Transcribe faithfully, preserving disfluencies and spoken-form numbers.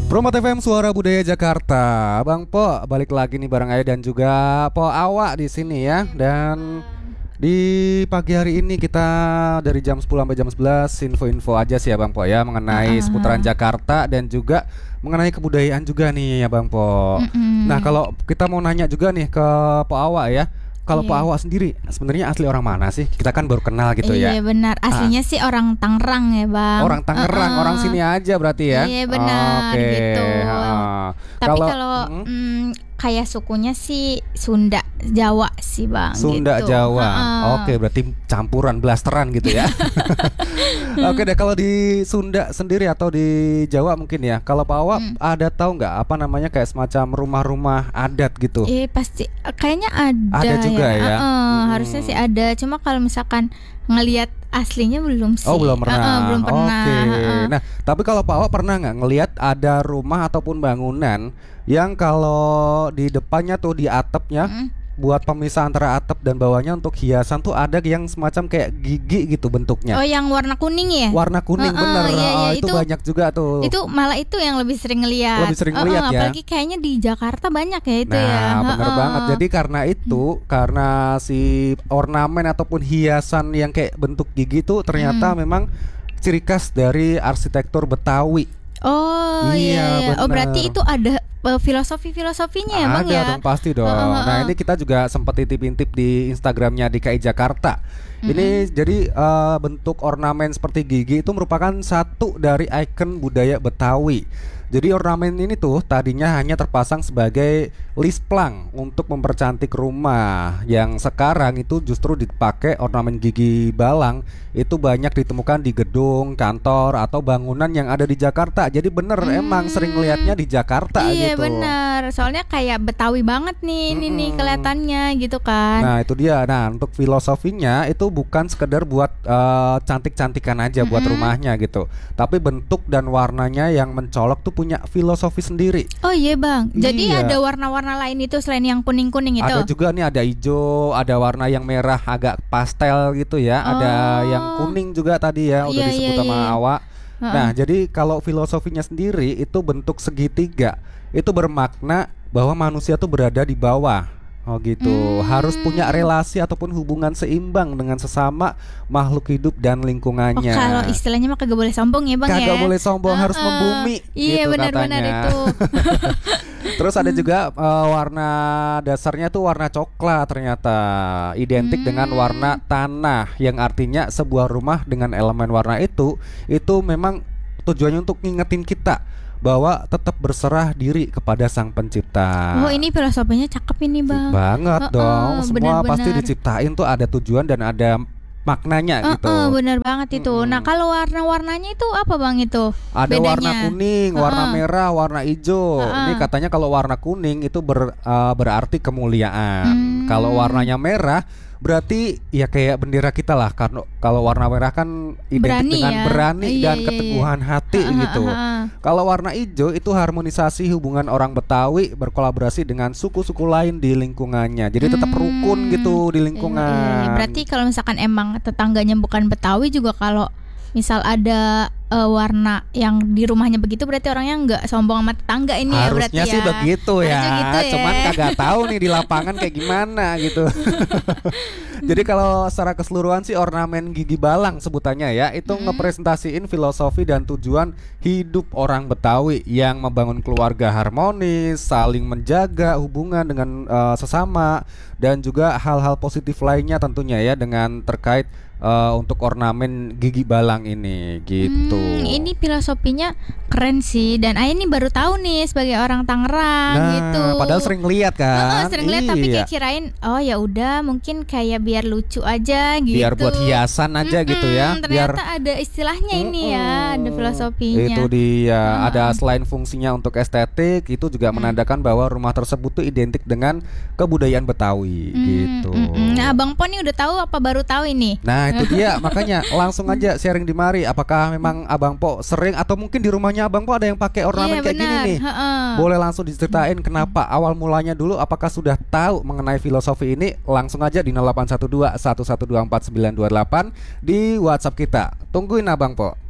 Promo T V M Suara Budaya Jakarta. Bang Po balik lagi nih bareng Ayah dan juga Po Awa di sini ya. Dan di pagi hari ini kita dari jam sepuluh sampai jam sebelas info-info aja sih ya Bang Po ya mengenai uh-uh. seputaran Jakarta dan juga mengenai kebudayaan juga nih ya Bang Po. Mm-mm. Nah, kalau kita mau nanya juga nih ke Po Awa ya. Kalau Iya. Po Awa sendiri sebenarnya asli orang mana sih? Kita kan baru kenal gitu ya. Iya benar, aslinya sih orang Tangerang ya Bang. Orang Tangerang, Uh-uh. orang sini aja berarti ya. Iya benar Oke. gitu. Ha. Tapi kalau mm, mm, kayak sukunya sih Sunda Jawa sih Bang. Sunda gitu. Jawa. Uh-uh. Oke, berarti campuran blasteran gitu ya. Oke deh, kalau di Sunda sendiri atau di Jawa mungkin ya. Kalau Pak Awa Hmm. ada tahu nggak apa namanya kayak semacam rumah-rumah adat gitu? Eh pasti kayaknya ada. Ada juga ya? Uh-uh, Mm-mm. Harusnya sih ada. Cuma kalau misalkan ngelihat aslinya belum sih. Oh, belum pernah. Uh-uh, belum pernah. Oke. Uh-uh. Nah, tapi kalau Pak Awa pernah nggak ngelihat ada rumah ataupun bangunan yang kalau di depannya tuh di atapnya Mm. buat pemisah antara atap dan bawahnya untuk hiasan tuh ada yang semacam kayak gigi gitu bentuknya. Oh, yang warna kuning ya? Warna kuning Uh-uh, bener. iya, iya, Oh, itu, itu- banyak juga tuh. Itu malah itu yang lebih sering ngeliat. Lebih sering Uh-uh, ngeliat ya. Apalagi kayaknya di Jakarta banyak ya itu Nah, ya. bener Uh-uh. banget. Jadi karena itu, karena si ornamen ataupun hiasan yang kayak bentuk gigi itu ternyata Hmm. memang ciri khas dari arsitektur Betawi. Oh Iya, iya, iya. Oh bener. berarti itu ada uh, filosofi-filosofinya ya Bang Ada ya? dong, pasti dong. Heeh, heeh. Nah, ini kita juga sempat intip-intip di Instagramnya D K I Jakarta. Ini jadi eh, bentuk ornamen seperti gigi itu merupakan satu dari ikon budaya Betawi. Jadi ornamen ini tuh tadinya hanya terpasang sebagai lisplang untuk mempercantik rumah. Yang sekarang itu justru dipakai ornamen gigi balang. Itu banyak ditemukan di gedung, kantor, atau bangunan yang ada di Jakarta. Jadi bener emang sering lihatnya di Jakarta Iya gitu. benar. Soalnya kayak Betawi banget nih, ini nih Mm-mm. kelihatannya gitu kan. Nah itu dia. Nah untuk filosofinya itu bukan sekedar buat eh, cantik-cantikan aja buat Mm-mm. rumahnya gitu, tapi bentuk dan warnanya yang mencolok tuh punya filosofi sendiri. Oh iya Bang. Jadi Iya. ada warna-warna lain itu selain yang kuning-kuning itu. Ada juga nih, ada hijau, ada warna yang merah agak pastel gitu ya. Ada Oh. yang kuning juga tadi ya, udah Iya, disebut iya, sama iya. Awak. Heeh. Nah jadi kalau filosofinya sendiri itu bentuk segitiga. Itu bermakna bahwa manusia tuh berada di bawah. Oh gitu, Hmm. harus punya relasi ataupun hubungan seimbang dengan sesama makhluk hidup dan Oh, lingkungannya. kalau istilahnya mah kagak boleh sombong ya Bang ya. Kagak boleh sombong, harus Heeh. membumi. Iya gitu benar-benar katanya. itu. Terus ada juga eh, warna dasarnya tuh warna coklat ternyata, identik Hmm. dengan warna tanah, yang artinya sebuah rumah dengan elemen warna itu itu memang tujuannya untuk ngingetin kita bahwa tetap berserah diri kepada Sang Pencipta. Oh ini filosofinya cakep ini Bang. Banget Heeh, dong, semua benar-benar. pasti diciptain tuh ada tujuan dan ada maknanya Heeh, gitu. bener banget itu. Mm-mm. Nah kalau warna-warnanya itu apa Bang itu? Ada bedanya? warna kuning, warna Heeh. merah, warna hijau. Heeh. Ini katanya kalau warna kuning itu ber, eh, berarti kemuliaan. Hmm. Kalau warnanya merah berarti ya kayak bendera kita lah. Karena kalau warna merah kan identik Berani dengan ya? berani Iya, dan iya, keteguhan hati Heeh, gitu. heeh. Kalau warna hijau itu harmonisasi hubungan orang Betawi berkolaborasi dengan suku-suku lain di lingkungannya. Jadi tetap Hmm. rukun gitu di Iya, lingkungan. iya, iya. Berarti kalau misalkan emang tetangganya bukan Betawi juga kalau misal ada eh, warna yang di rumahnya begitu berarti orangnya nggak sombong sama tetangga ini ya berarti Harusnya ya. sih begitu ya. Harusnya gitu ya. Cuman kagak tahu nih di lapangan kayak gimana gitu. Jadi kalau secara keseluruhan sih ornamen gigi balang sebutannya ya, itu Hmm. ngepresentasiin filosofi dan tujuan hidup orang Betawi yang membangun keluarga harmonis, saling menjaga hubungan dengan eh, sesama, dan juga hal-hal positif lainnya tentunya ya dengan terkait eh, untuk ornamen gigi balang ini gitu. Hmm, ini filosofinya keren sih dan Ayah ini baru tahu nih sebagai orang Tangerang Nah, gitu. padahal sering lihat kan. Heeh, sering lihat tapi Iya. kayak kirain oh ya udah mungkin kayak biar lucu aja gitu. Biar buat hiasan aja gitu ya. Mm-mm, Biar ternyata ada istilahnya ini ya, ada Mm-mm. filosofinya. Itu dia. Heeh. Ada selain fungsinya untuk estetik, itu juga Mm. menandakan bahwa rumah tersebut tuh identik dengan kebudayaan Betawi Hmm, gitu. mm-mm. Nah, Bang Pon nih udah tahu apa baru tahu ini? Nah itu dia, makanya langsung aja sharing di mari. Apakah memang Abang Po sering atau mungkin di rumahnya Abang Po ada yang pakai ornamen Iya, kayak gini benar. nih? Heeh. Boleh langsung diceritain kenapa awal mulanya dulu. Apakah sudah tahu mengenai filosofi ini? Langsung aja di nol delapan satu dua satu satu dua empat sembilan dua delapan di WhatsApp kita. Tungguin Abang Po.